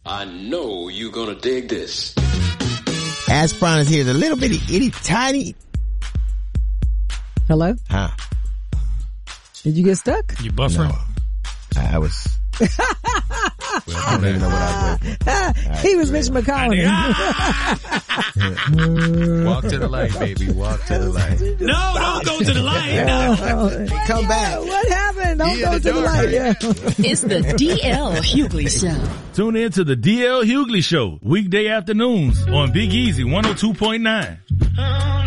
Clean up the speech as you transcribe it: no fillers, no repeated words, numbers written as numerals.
I know you're gonna dig this. Aspron is here. The little bitty, itty, tiny. Hello? Huh? Did you get stuck? You buffering? No. I was. I don't even know what I was waiting for. He was Mitch McConnell. Walk to the light, baby. Walk to the light. No, don't go to the light. No. Come back. What happened? Don't go to the light. Yeah. It's the DL Hughley Show. Tune in to the DL Hughley Show, weekday afternoons on Big Easy 102.9.